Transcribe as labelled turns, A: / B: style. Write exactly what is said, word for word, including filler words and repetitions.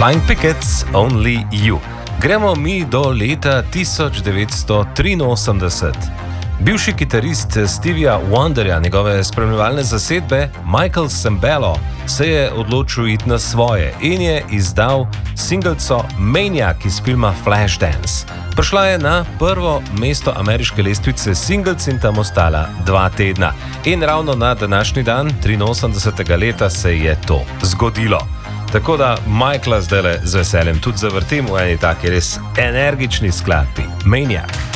A: Flying Pickets, Only You. Gremo mi do leta tisoč devetsto triinosemdeset. Bivši kitarist Stevija Wonderja, njegove spremljevalne zasedbe Michael Sembello, se je odločil iti na svoje in je izdal singelco Maniac iz filma Flashdance. Prišla je na prvo mesto ameriške lestvice singelc in tam ostala dva tedna. In ravno na današnji dan, triinosemdesetega leta, se je to zgodilo. Tako da Michaela zdajle z veseljem tudi zavrtim v eni taki res energični skladbi. Maniac.